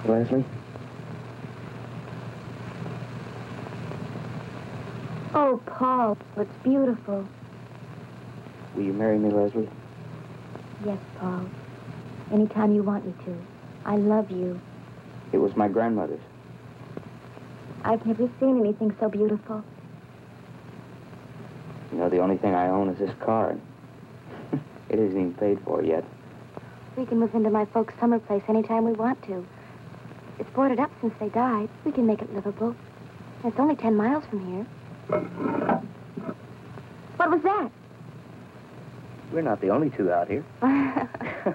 Leslie? Oh, Paul, it's beautiful. Will you marry me, Leslie? Yes, Paul. Anytime you want me to. I love you. It was my grandmother's. I've never seen anything so beautiful. You know, the only thing I own is this car. It isn't even paid for yet. We can move into my folks' summer place anytime we want to. It's boarded up since they died. We can make it livable. It's only 10 miles from here. What was that? We're not the only two out here.